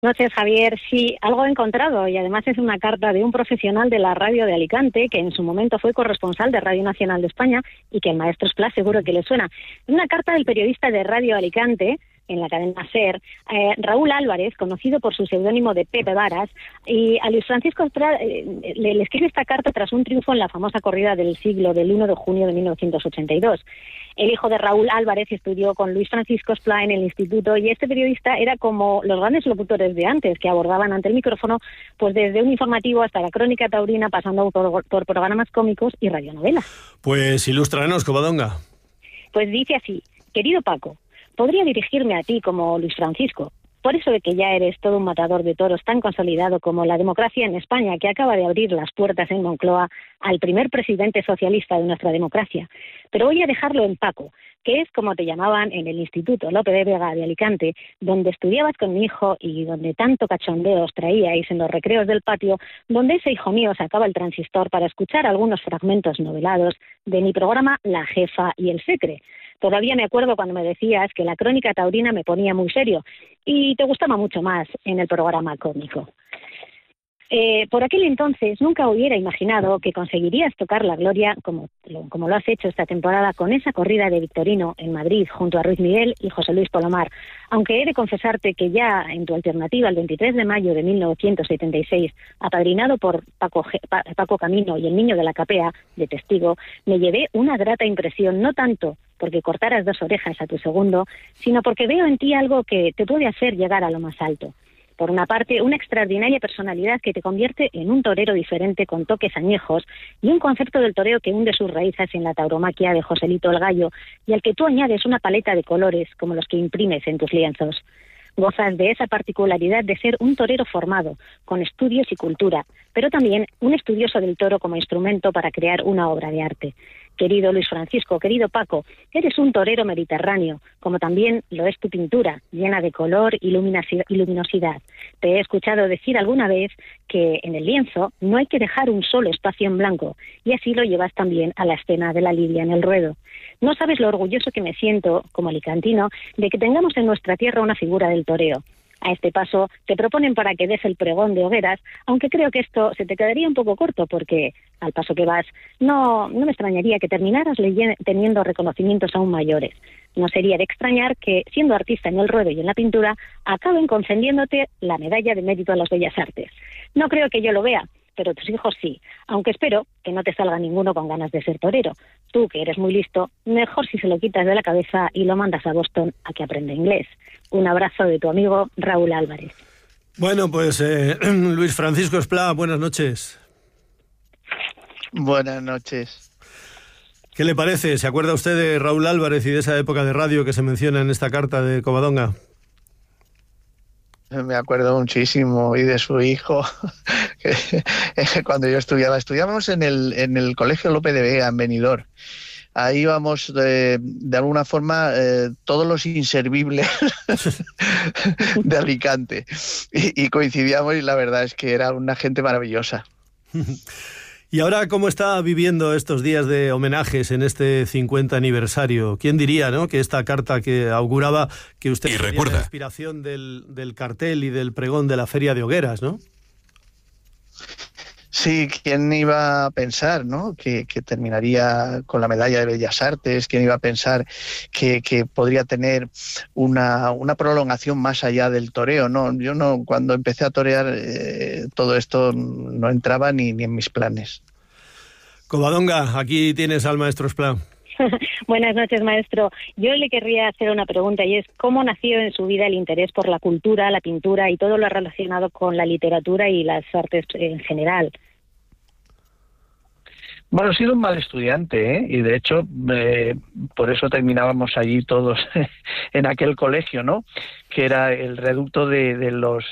Noches, Javier. Sí, algo he encontrado y además es una carta de un profesional de la radio de Alicante que en su momento fue corresponsal de Radio Nacional de España y que el maestro Esplá seguro que le suena. Es una carta del periodista de Radio Alicante en la cadena SER, Raúl Álvarez, conocido por su seudónimo de Pepe Varas, y a Luis Francisco Esplá le escribe esta carta tras un triunfo en la famosa corrida del siglo del 1 de junio de 1982. El hijo de Raúl Álvarez estudió con Luis Francisco Esplá en el instituto y este periodista era como los grandes locutores de antes, que abordaban ante el micrófono pues desde un informativo hasta la crónica taurina, pasando por programas cómicos y radionovelas. Pues ilústranos, Covadonga. Pues dice así: querido Paco, podría dirigirme a ti como Luis Francisco, por eso de que ya eres todo un matador de toros tan consolidado como la democracia en España, que acaba de abrir las puertas en Moncloa al primer presidente socialista de nuestra democracia. Pero voy a dejarlo en Paco, que es como te llamaban en el Instituto Lope de Vega de Alicante, donde estudiabas con mi hijo y donde tanto cachondeo os traíais en los recreos del patio, donde ese hijo mío sacaba el transistor para escuchar algunos fragmentos novelados de mi programa La Jefa y el Secre. Todavía me acuerdo cuando me decías que la crónica taurina me ponía muy serio y te gustaba mucho más en el programa cómico. Por aquel entonces nunca hubiera imaginado que conseguirías tocar la gloria como lo has hecho esta temporada con esa corrida de Victorino en Madrid junto a Ruiz Miguel y José Luis Polomar, aunque he de confesarte que ya en tu alternativa el 23 de mayo de 1976, apadrinado por Paco Camino y el niño de la Capea, de testigo, me llevé una grata impresión, no tanto porque cortaras 2 orejas a tu segundo, sino porque veo en ti algo que te puede hacer llegar a lo más alto. Por una parte, una extraordinaria personalidad que te convierte en un torero diferente con toques añejos y un concepto del toreo que hunde sus raíces en la tauromaquia de Joselito el Gallo y al que tú añades una paleta de colores como los que imprimes en tus lienzos. Gozas de esa particularidad de ser un torero formado, con estudios y cultura, pero también un estudioso del toro como instrumento para crear una obra de arte. Querido Luis Francisco, querido Paco, eres un torero mediterráneo, como también lo es tu pintura, llena de color y luminosidad. Te he escuchado decir alguna vez que en el lienzo no hay que dejar un solo espacio en blanco, y así lo llevas también a la escena de la lidia en el ruedo. No sabes lo orgulloso que me siento, como alicantino, de que tengamos en nuestra tierra una figura del toreo. A este paso te proponen para que des el pregón de hogueras, aunque creo que esto se te quedaría un poco corto porque, al paso que vas, no me extrañaría que terminaras teniendo reconocimientos aún mayores. No sería de extrañar que, siendo artista en el ruedo y en la pintura, acaben concediéndote la medalla de mérito a las bellas artes. No creo que yo lo vea, pero tus hijos sí, aunque espero que no te salga ninguno con ganas de ser torero. Tú, que eres muy listo, mejor si se lo quitas de la cabeza y lo mandas a Boston a que aprenda inglés. Un abrazo de tu amigo Raúl Álvarez. Bueno, pues Luis Francisco Esplá, buenas noches. Buenas noches. ¿Qué le parece? ¿Se acuerda usted de Raúl Álvarez y de esa época de radio que se menciona en esta carta de Covadonga? Me acuerdo muchísimo, y de su hijo. Cuando yo estudiábamos en el Colegio Lope de Vega, en Benidorm. Ahí íbamos de alguna forma todos los inservibles de Alicante y coincidíamos, y la verdad es que era una gente maravillosa. ¿Y ahora cómo está viviendo estos días de homenajes en este 50 aniversario? ¿Quién diría, no, que esta carta que auguraba que usted sería la inspiración del cartel y del pregón de la Feria de Hogueras, ¿no? Sí, ¿quién iba a pensar, ¿no?, que terminaría con la medalla de Bellas Artes? ¿Quién iba a pensar que podría tener una prolongación más allá del toreo? No, yo no, cuando empecé a torear todo esto no entraba ni en mis planes. Covadonga, aquí tienes al maestro Esplá. Buenas noches, maestro. Yo le querría hacer una pregunta y es: ¿cómo nació en su vida el interés por la cultura, la pintura y todo lo relacionado con la literatura y las artes en general? Bueno, he sido un mal estudiante, ¿eh? Y de hecho, por eso terminábamos allí todos en aquel colegio, ¿no?, que era el reducto de los,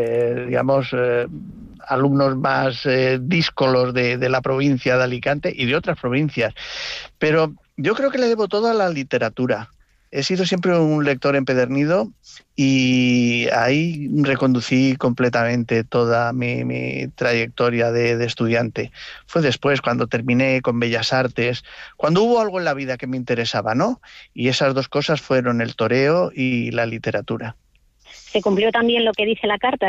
alumnos más díscolos de la provincia de Alicante y de otras provincias. Pero yo creo que le debo todo a la literatura. He sido siempre un lector empedernido y ahí reconducí completamente toda mi trayectoria de estudiante. Fue después, cuando terminé con Bellas Artes, cuando hubo algo en la vida que me interesaba, ¿no? Y esas dos cosas fueron el toreo y la literatura. ¿Se cumplió también lo que dice la carta,